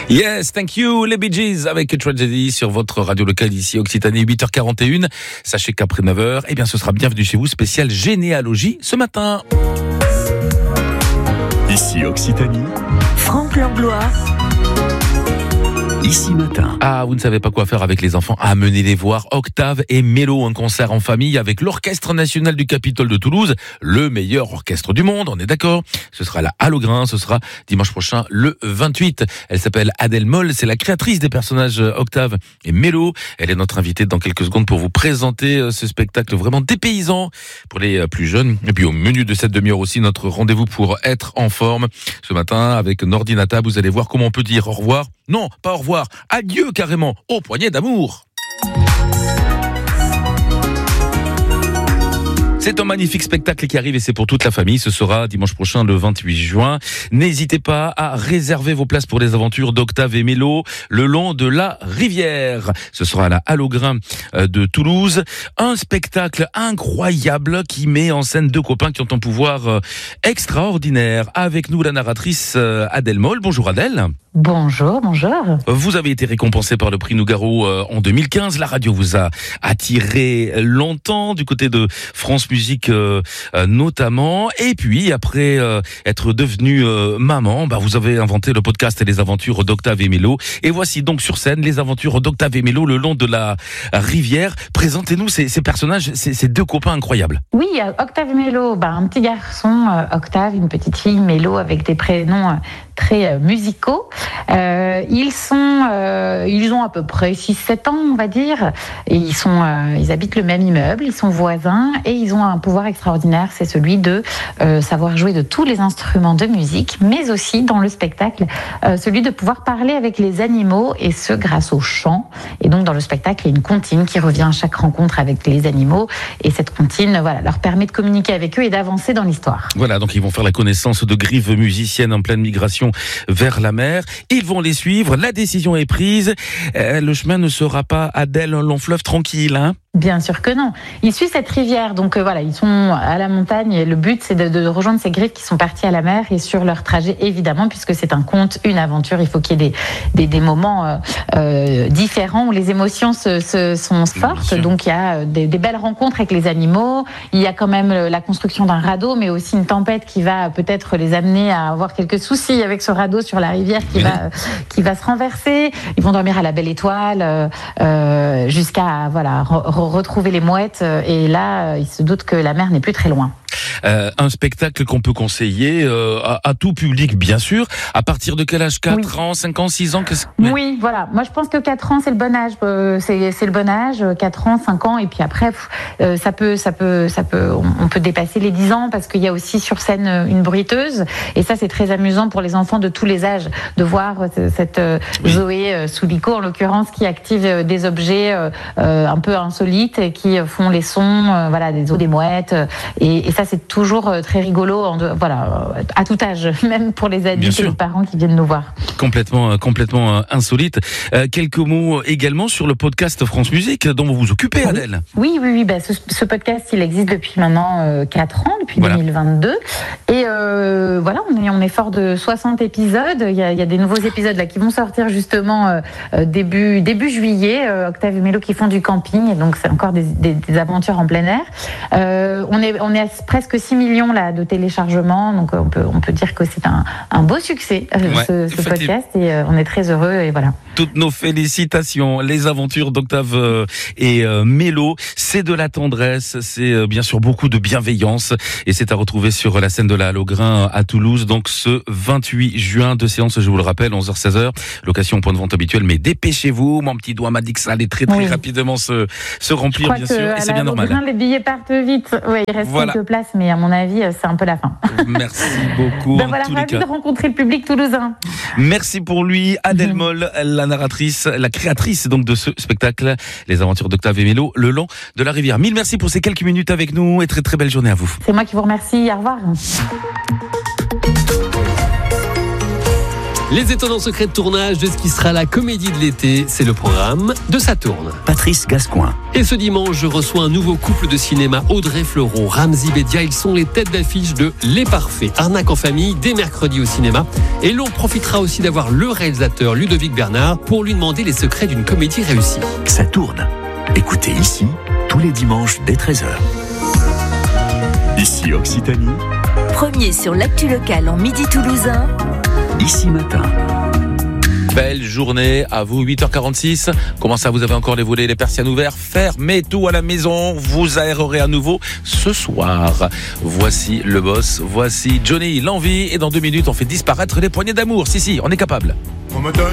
Yes, thank you, les Bee Gees avec Tragedy sur votre radio locale ici Occitanie, 8h41. Sachez qu'après 9h, eh bien, ce sera Bienvenue chez vous, spécial généalogie ce matin. Ici Occitanie, Franck Langlois. Ici Matin. Ah, vous ne savez pas quoi faire avec les enfants? Amenez-les voir Octave et Mélo, un concert en famille avec l'Orchestre National du Capitole de Toulouse, le meilleur orchestre du monde, on est d'accord? Ce sera la Halle aux Grains, ce sera dimanche prochain, le 28. Elle s'appelle Adèle Moll, c'est la créatrice des personnages Octave et Mélo. Elle est notre invitée dans quelques secondes pour vous présenter ce spectacle vraiment dépaysant pour les plus jeunes. Et puis au menu de cette demi-heure aussi, notre rendez-vous pour être en forme. Ce matin, avec Nordinata, vous allez voir comment on peut dire au revoir. Non, pas au revoir. Adieu carrément, aux poignées d'amour. C'est un magnifique spectacle qui arrive et c'est pour toute la famille. Ce sera dimanche prochain, le 28 juin. N'hésitez pas à réserver vos places pour les aventures d'Octave et Mélo le long de la rivière. Ce sera à la Halle aux Grains de Toulouse. Un spectacle incroyable qui met en scène deux copains qui ont un pouvoir extraordinaire. Avec nous, la narratrice Adèle Moll. Bonjour Adèle. Bonjour. Vous avez été récompensé par le prix Nougaro en 2015. La radio vous a attiré longtemps du côté de France Musique notamment. Et puis après être devenue maman, vous avez inventé le podcast et les aventures d'Octave et Mélo. Et voici donc sur scène les aventures d'Octave et Mélo le long de la rivière. Présentez-nous ces personnages, ces deux copains incroyables. Oui, Octave et Mélo, un petit garçon, Octave, une petite fille, Mélo, avec des prénoms très musicaux. Ils ont à peu près 6-7 ans, on va dire, et ils habitent le même immeuble, ils sont voisins, et ils ont un pouvoir extraordinaire, c'est celui de savoir jouer de tous les instruments de musique, mais aussi dans le spectacle, celui de pouvoir parler avec les animaux, et ce grâce au chant. Et donc dans le spectacle, il y a une comptine qui revient à chaque rencontre avec les animaux, et cette comptine, leur permet de communiquer avec eux et d'avancer dans l'histoire. Voilà, donc ils vont faire la connaissance de grives musiciennes en pleine migration vers la mer. Ils vont les suivre, la décision est prise. Le chemin ne sera pas, Adèle, un long fleuve tranquille, hein? Bien sûr que non. Ils suivent cette rivière, donc ils sont à la montagne et le but c'est de rejoindre ces griffes qui sont partis à la mer, et sur leur trajet évidemment, puisque c'est un conte, une aventure, il faut qu'il y ait des moments différents où les émotions sont fortes. Donc il y a des belles rencontres avec les animaux, il y a quand même la construction d'un radeau, mais aussi une tempête qui va peut-être les amener à avoir quelques soucis avec ce radeau sur la rivière qui va se renverser. Ils vont dormir à la Belle Étoile jusqu'à retrouver les mouettes, et là ils se doutent que la mer n'est plus très loin. Un spectacle qu'on peut conseiller à tout public, bien sûr. À partir de quel âge? 4 ans, 5 ans, 6 ans? Oui, voilà. Moi, je pense que 4 ans, c'est le bon âge. C'est le bon âge. 4 ans, 5 ans. Et puis après, on peut dépasser les 10 ans, parce qu'il y a aussi sur scène une bruiteuse. Et ça, c'est très amusant pour les enfants de tous les âges de voir cette Zoé Soulico, en l'occurrence, qui active des objets un peu insolites et qui font les sons, des os, des mouettes. Et ça, c'est toujours très rigolo, à tout âge, même pour les adultes et les parents qui viennent nous voir. Complètement insolite. Quelques mots également sur le podcast France Musique dont vous vous occupez, Adèle. Oui. Ce podcast, il existe depuis maintenant 4 ans, depuis 2022. Et on est fort de 60 épisodes. Il y a des nouveaux épisodes là qui vont sortir justement début juillet. Octave et Mélo qui font du camping, et donc c'est encore des aventures en plein air. On est à presque 6 millions là de téléchargements, donc on peut dire que c'est un beau succès ce podcast, et on est très heureux, et voilà. Toutes nos félicitations. Les aventures d'Octave et Mélo, c'est de la tendresse, c'est bien sûr beaucoup de bienveillance, et c'est à retrouver sur la scène de la Halle aux Grains à Toulouse, donc ce 28 juin, 2 séances, je vous le rappelle, 11h-16h, location au point de vente habituel, mais dépêchez-vous, mon petit doigt m'a dit que ça allait très rapidement se remplir, bien sûr, et c'est bien normal. Les billets partent vite, il reste quelques places, mais à mon avis, c'est un peu la fin. Merci beaucoup. Ravi de rencontrer le public toulousain. Merci pour lui, Adèle Moll, la narratrice, la créatrice donc de ce spectacle, Les aventures d'Octave et Mélo, le long de la rivière. Mille merci pour ces quelques minutes avec nous, et très très belle journée à vous. C'est moi qui vous remercie, au revoir. Les étonnants secrets de tournage de ce qui sera la comédie de l'été, c'est le programme de Ça tourne. Patrice Gascoin. Et ce dimanche, je reçois un nouveau couple de cinéma, Audrey Fleurot, Ramzy Bedia. Ils sont les têtes d'affiche de Les Parfaits, arnaque en famille, dès mercredi au cinéma. Et l'on profitera aussi d'avoir le réalisateur Ludovic Bernard pour lui demander les secrets d'une comédie réussie. Ça tourne. Écoutez ici, tous les dimanches dès 13h. Ici Occitanie, Premier sur l'actu locale en Midi toulousain. Ici Matin. Belle journée à vous, 8h46. Comment ça, vous avez encore les volets et les persiennes ouverts? Fermez tout à la maison, vous aérerez à nouveau ce soir. Voici le boss, voici Johnny, l'envie. Et dans 2 minutes, on fait disparaître les poignées d'amour. Si, on est capable. On me donne